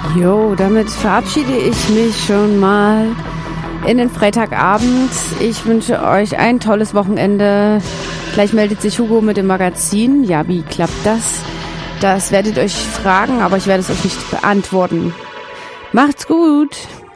Jo, damit verabschiede ich mich schon mal in den Freitagabend. Ich wünsche euch ein tolles Wochenende. Gleich meldet sich Hugo mit dem Magazin. Ja, wie klappt das? Das werdet ihr euch fragen, aber ich werde es euch nicht beantworten. Macht's gut!